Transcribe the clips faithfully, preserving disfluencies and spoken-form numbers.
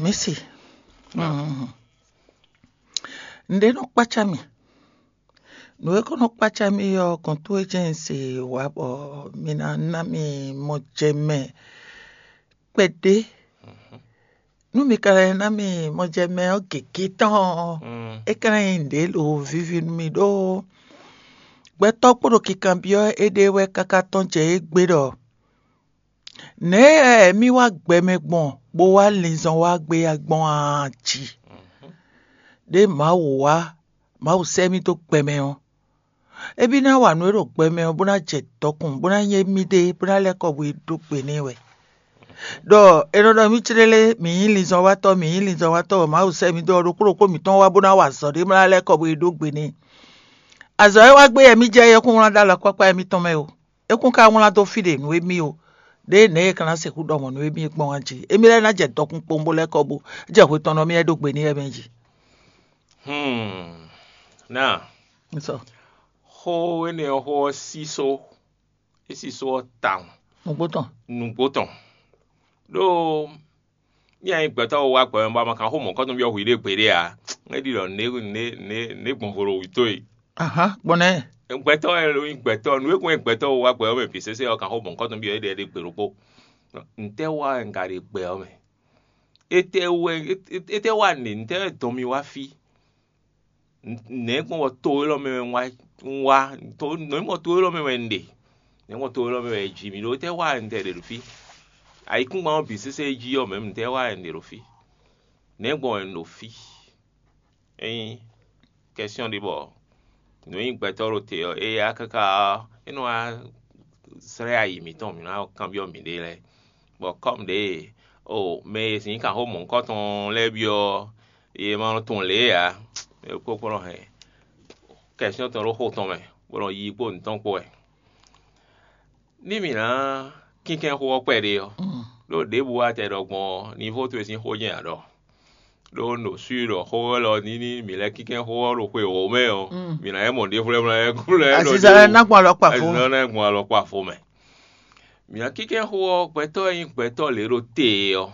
Messi. Mm. Nde no pachami. No ko no pachami yo kontu agency wabo mina nami mojeme pede. No mi kare nami mojeme o kekiton. E kare inde lo vivi mi do. Gbe tokporo kikambio edewe kakaton je egbedo. Ne mi wa gbe megbon bo wa linzon wa gbe agbon aji. De ma wa ma se mi to gbe me on. Ebi na wa no ro gbe me on bo na je tokun bo na ye mi de bo na le ko we do pe ni we. Do eno do mi chirele mi linzon wa to mi linzon wa to ma se mi do ro kuro ko mi ton wa bo na wa so de bo na le ko we do gbe ni. Azo e wa gbe emi je ye kun ran da lo papa emi ton me o. E kun ka won la to fide nu emi o. De ne kana se ku do mo nu emi gbon anji. Emi le na je dokun pombo le ko bo. Je ko ton no mi e do gbe ni e menji. Hmm. Now. So. Ho ene ho siso. Esi so town. Nuboton. Nuboton. Do mi ai gbe to wa gbe ba ma kan ho mo ko tun bi o hu ile pere a. E di lo ne ne ne ne gbon horo wi to yi. Aha, gbone. Ngbeto elo ngbeto nu ekun ngbeto wa gbe o me pise se o kan ho mo ko tun bi e de de peropo. Nte wa ngare gbe o me. Ete we ete wa ni nte to mi wa fi. Ne kun wo to lo me wa wa to no mo to lo me wende. Ne mo to lo me ji mi lo te wa nte de fi. Ai kun ma pise se ji o me nte wa nde ro fi. Ne gbon no fi. Eh question de bo. No ingbeto ro te e akaka eno a sre ayi mi ton mi na cambio mi de le bo comme de oh mais sin ka ho mon koton le bio e ma ton le ya e ko ko he question ton ro ho ton me bo yi po nton po e ni mi na kinken ho pe de yo lo de bu a te dogbon niveau to sin ho yen ado lo no suro ho lo ni ni mi le kiken ho ro pe o me o mi na e mo de fure na e kule no asisa na gbon lo pa fo na gbon lo pa fo me mi a kiken ho pe to yin pe to le ro te o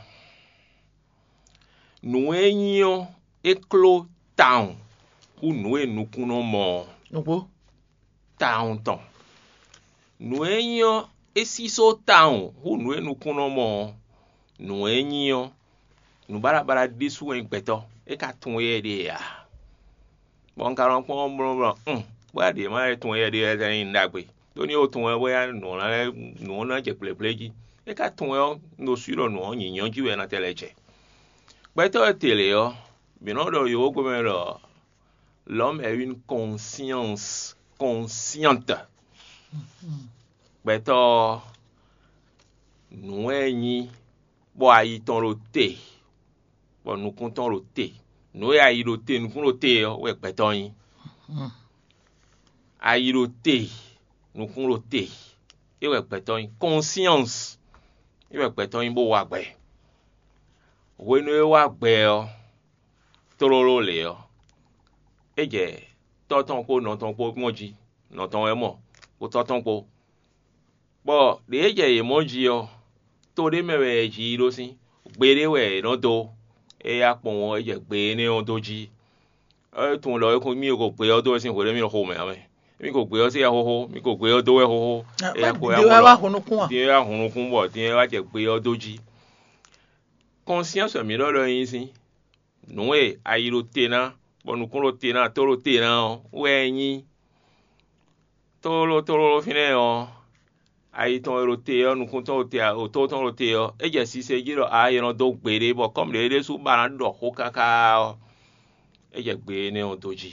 nu enyo eklo town ku nu enu kuno mo nupo town ton nu enyo esiso town ku nu enu kuno mo nu enyo nu bara bara disu en peto e ka tun ye de ya bon karon pon bro bro mm wa de ma tun ye de e tin dagbe to ni o tun e boya nu na nu na je plepleji e ka tun yo no suro nu yinyan ji we na teleje peto tele yo bi no do yo go me lo l'homme est une conscience consciente peto nu enyi bo ayi ton ro te bon nous comptons le thé nous y a eu le thé nous comptons le thé ouais péton yi a eu le thé nous comptons le thé et ouais péton yi conscience et ouais péton yi bo wa gbe we no wa gbe o tororo le o e je toton ko no ton ko moji no ton e mo ko toton ko bo de je e moji o to de mewe ji lo sin gbere we no do e ya pon e je gbe ni on doji e tun lo ko mi ko gbe o do sin ko le mi ho me ame mi ko gbe o se ya ho ho mi ko gbe o do we ho ho e ya ko ya mo wa hunu kun ti ya hunu kun bo ti wa je gbe o doji conscience mi lo lo yin sin nu e ayiro tena bonu kun lo tena to lo tena we yin to lo to lo fine o ayi ton ro te o nu kun ton te o to ton ro te o e je si se jiro ayi no do gbere bo comme le le su ba do ho kaka e je gbe ni o doji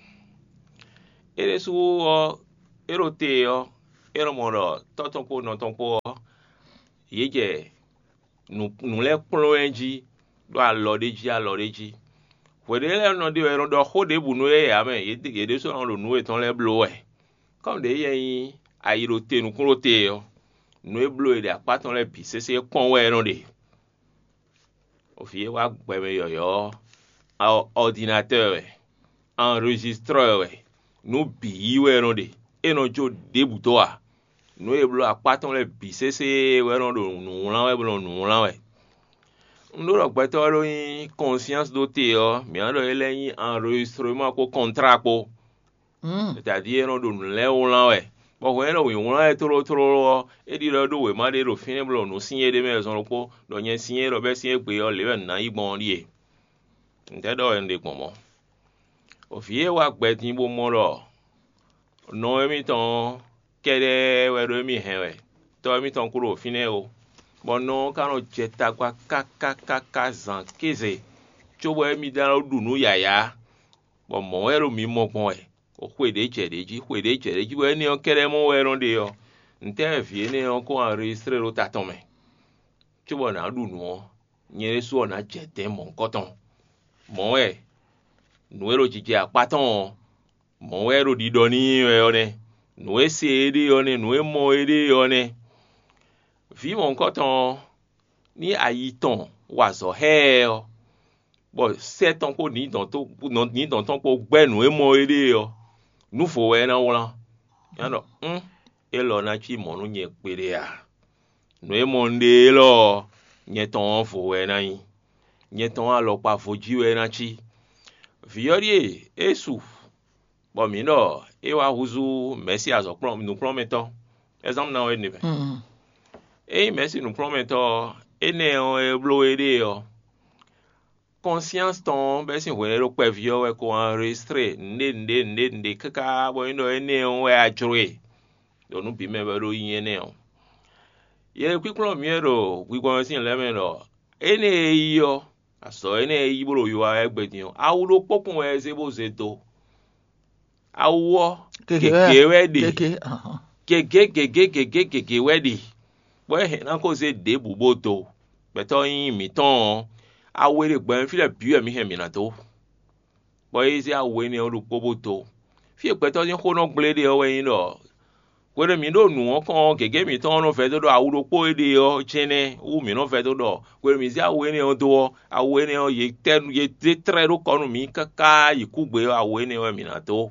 e le su o e ro te o e ro mo ro to ton ko no ton ko ye je nu nu le plo enji do a lo deji a lo deji we de le no de ro do ho de bu no e ya me ye de de so no nu e ton le blo e comme de yin ayiro te nu kun ro te o nu e blo e de apaton le bi se se pon we no de o fi wa gbe me yo yo ordinateur enregistreur nu bi we no de e no jo de bu to a nu e blo apaton le bi se se we no do nu ran we blo nu ran we nous le gbetoro yin conscience doté yo mi ando ele yin enregistrement ko contrat ko Mm. c'est-à-dire no do le won we bo ko eno wi won e toro toro e di do we ma de ro fin blo no signer de maison ko do yen signer ro be signer pe yo le na igbon ri nte do en de pomo o fie wa gbetin bo mo ro no emi ton kede we do mi hen we to emi ton kuro fine o bono kano jeta kwa kakakaka zan keze chobo emi da du nu yaya bo mo ero mi mo pon e o kwede jede ji kwede jede ji we ni o kere mo we ron de yo nte vie ni o ko enregistrer ro tatome chobo na du nu o nyere su na jete mo nkoton mo e nu ero jije apaton mo ero di do ni we one nu e se ede yo ne nu e mo ede yo ne vi mon coton ni ayiton wazo he o bo seton ko ni don to ni don ton ko gbenu e mo ere o nu fo we na won ya no hm e lo na chi mo nu nye pere a nu e mo nde lo nye ton fo we na yin nye ton a lo pa fo ji we na chi viori esu bo mi no e wa huzu merci azo prom nu prometo exemple na we ni be Mm. e merci nous promettons ene o e blo ede o conscience ton be sin we ro pe vio we ko enregistrer nde nde nde nde kaka bo ndo ene o we ajure do nu bi me be ro yin ene o ye kwiklo mi ro kwiklo sin le me ro ene yo aso ene yi bro yo a egbedin o awuro popun we se bo se to awo keke we di Keke. Uh-huh. keke keke keke keke we di boy na ko se de buboto beto yin mi ton awere gban fi le bi mi he mi na to boy se awe ni oru poboto fi peto yin ko no gble de o yin no kwere mi do nu kan gege mi ton no fe do awuro po ede o chene u mi no fe do do kwere mi se awe ni o do awe ni o ye ten ye de tre ro konu mi kaka ikugbe awe ni o mi na to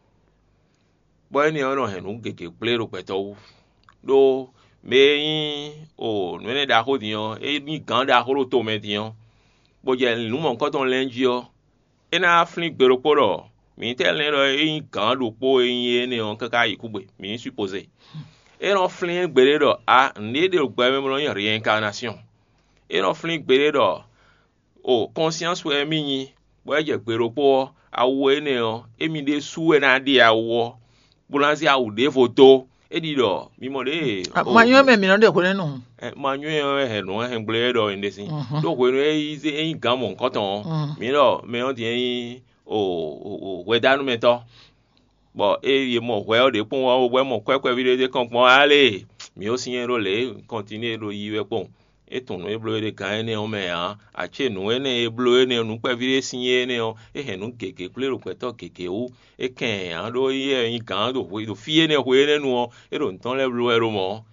boy ni o no he nu gege gble ro peto do meyin o nwene da ho diyan e ni gan da ho to me diyan bo je nu mo nkan ton lenji o e na flin gbero poro mi tel ne ro e gan do po yin ne on kaka ikugbe mi suppose e no flin gbere do a ne de gba me mo yin reincarnation e no flin gbere do o conscience we mi yin bo je gbero po awo ne o e mi de su e na di awo bulansi awu de photo edido mi mo de Manyo me mi no de ko nenu. manyo e no e gble do indesi do ko no e ize e gamo nkoton mi do me o di o o we danu meto bo e ye mo we o de pon o we mo kwekwe bi de kan pon ale mi o sin ro le continue ro yi we pon e ton no e blo de kan ne o me a a che no e ne e blo ne nu pe bi sin ye ne o e he nu keke plero kweto keke o e ken an do ye yin kan do we do fie ne we ne nu o e do nton le blo e ro mo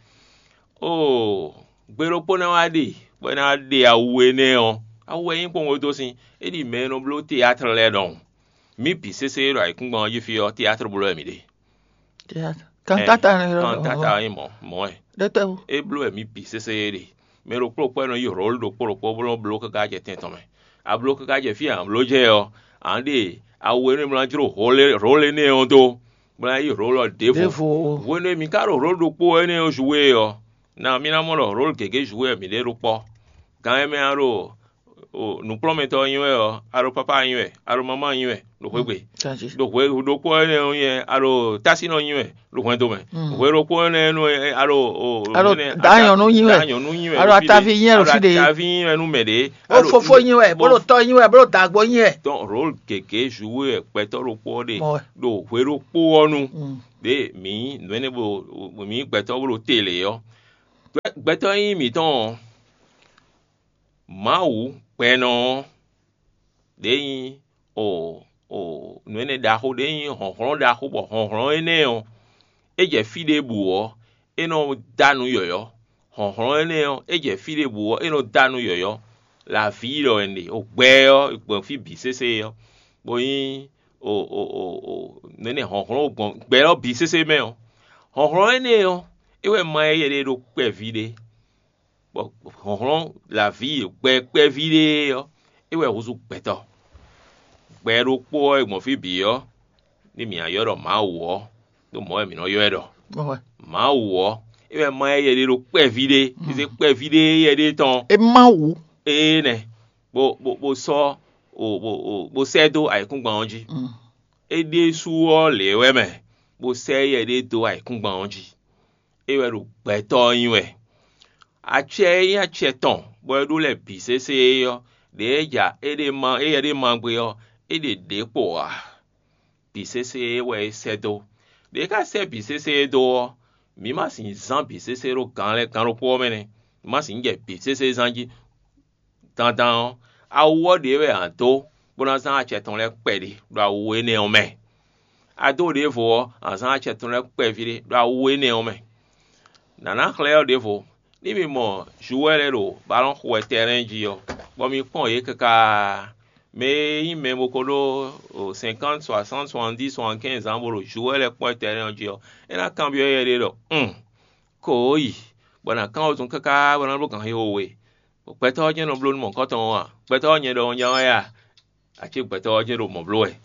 o gbero po na wa di bo na de awe ne o awe yin pon o to sin e di me no blo theatre le don mi pi se se ro ai kun gbon yi fi o theatre blo e mi de Theatre. Cantata ne ro. cantata yin mo mo e De te. e blo e mi pi se se de me ro pro po no yi role do pro po blo blo ka ga je ten to me a blo ka ga je fi an blo je o ande awe ne mla jiro role role ne o do bla yi role devo Devo. wo ne mi ka ro role do po ne o jouer o na mi na mo ro role ke ke jouer mi de ro po kan me aro o nu prometo yin we o aro papa yin we aro mama yin we lo kwegbe Chaji. do kwe do ko ne o yen aro tasi no yin we lo kwen do me we ro ko ne no aro o Aro dayan no yin we. dayan no yin we Aro atafi yin ro fi de. aro atafi yin nu me de O fofo yin we, bo lo to yin we, bo lo dagbo yin e. ton role keke jouer pe to ro po de Mo. do we ro po onu Mm. de mi nwene bo mi pe to bo tele yo pe to yin mi ton mawu pe no de yin o o nwene da ho de yin hon hon da ho bo hon hon ene o e je fi de bu o e no danu yoyo hon hon ene o e je fi de bu o e no danu yoyo la fi lo ende o gbe yo gbo fi bi sese yo bo yin o o o o nwene hon hon gbo gbe yo bi sese me o hon hon ene o e we ma ye de do pe fi de bon honron la vie pe pe vide yo e we husu peto pe ro po e mo fi bi yo ni mi ayoro ma wo do mo e mi no yo edo Ouais. ma wo e we ma ye de ro pe vide ni se pe vide ye de ton Et maou. e ne bo bo bo so o bo bo sedo ai kun gba onji Mm. e de su o le we me bo se ye de do ai kun gba onji e we ro pe to yin we ache ya cheton bo do le bi se se yo de ja e de ma e ye de ma gbe yo e de de po a bi se se we sedo de ka se bi se se do mi ma sin zan bi se se ro kan le kan ro po me ne ma sin je bi se se zan ji dandan awo de we an to bona san a cheton le pe de do awo ne o me ado de fo an san a cheton le pe vi de do awo ne o me nana clear de fo ni mi mo jouer le ballon ko terrain ji yo bo mi pon ye kaka mais il me mokolo cinquante soixante soixante-dix soixante-quinze ans pour jouer le point terrain ji yo et la cambio ye de do mm ko yi bona kan o tun kaka bona lo kan yo we peto je no blo mo ko ton wa peto nye do nya ya a chi peto je do mo blo e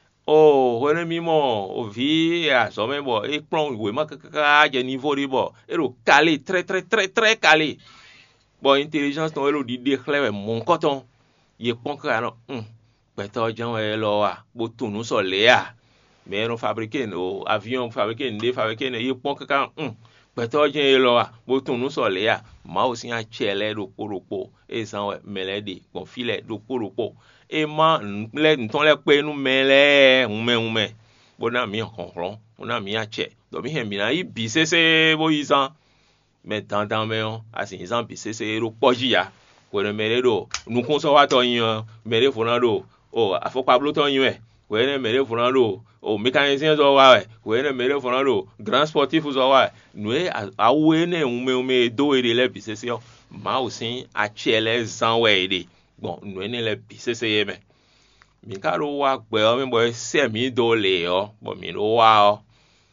o wele mi mo o vi a so me bo e plon we ma kaka je niveau ri bo e ro calé très très très très calé bo intelligence ton e lo di de clever mon coton ye pon ka no mm peto je we lo wa bo tunu so le ya mais no fabriquer no avion fabriquer ne fabriquer ye pon ka mm peto je lo wa bo tunu so le ya ma o sin a chele do poropo e san we meledi bon file do poropo e ma le nton le pe nu mele unme unme bona mi konron bona mi a che do mi he mi na i bi sese bo isan me tantan me on asin isan bi sese ro poji ya ko ne mele do nu kun so wa to yin mele fona do o afo pablo to yin e ko ne mele fona do o mécanicien zo wa we ko ne mele fona do grand sportif zo wa nu e awe ne unme unme do e le bi sese yo ma o sin a chele zan we de bon nu ne le bi sese ye me mi ka ro wa gbe o mi bo se mi do le o bo mi ro wa o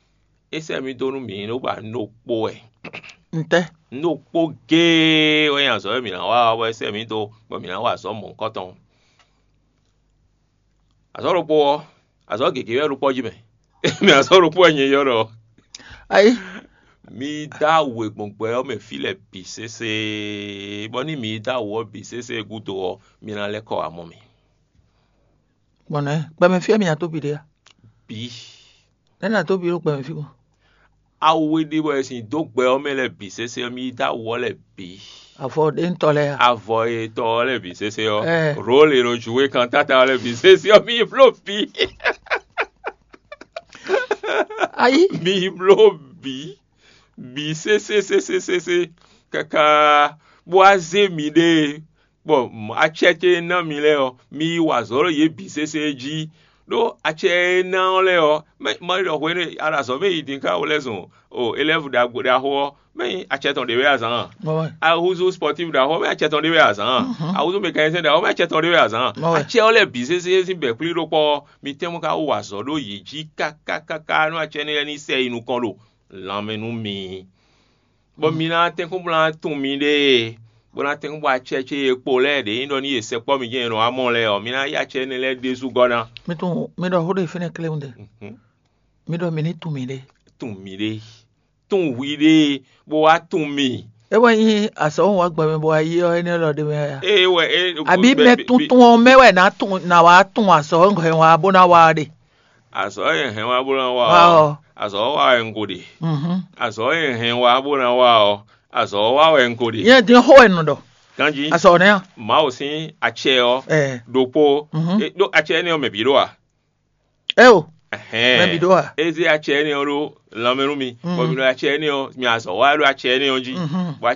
e se mi do nu mi no ba no po e Nte. no po ge o yan so mi na wa bo se mi do bo mi na wa so mo nkoton asoro po aso gege we ro po ji me mi asoro po yin yo ro Aïe. mi da we gbongbe o me file bi sese bo ni mi da wo bi sese gudo o mi na le ko amo mi Bon, eh. Bah, me fie mi a to bi de. bi Na to bi ro pa me fi ko. awe de bo sin do gbe o me le bi sese mi da wo le bi Afo de ntole ya. avoye to le bi sese o Eh. role ro jouer cantata le bi sese o mi blo bi Aïe. mi blo bi bi sese sese sese kaka boaze mi de bon a cheche na mi le o mi wa zoro ye bi sese ji do a che na le o me ma do we ne ara so me idin ka o lesun o eleven da gbo da ho me a che ton de we azan Ouais. a huzo sportif da ho me a che ton de we azan a huzo mécanicien da ho me a che ton de we azan a che o le bi sese sin be pli ro po mi temu ka o wa so do yi ji ka ka ka ka no a che ne ni se inu kon lo lamenu mi bo mi na ten ko bla tun mi de bo na ten ko a che che epo le de ndo ni ese po mi je no amon le o mi na ya che ne le de su gona Mi to mi do ho de fene kle unde. Mi do mi ni tu mi de. tun mi de tun wi de bo wa tun mi E wa yin aso wa gba me bo ayi o eni lo de me ya. e we e Abi me tuntun o me we na tun na wa tun aso ngo wa bo na wa de. aso e hen wa bo na wa Wow. aso wa en godi Mhm. aso e hen wa bo na wa o aso wa en godi Ye din ho enu do. kanji Aso ne ya. ma o sin a che o Eh. dopo Mhm. e do a che ne o me bi do a E o. eh Me bi do a. ezi a che ne o lo lamenu mi Mhm. bo mi do a che ne o mi aso wa lo a che ne o ji Mhm. wa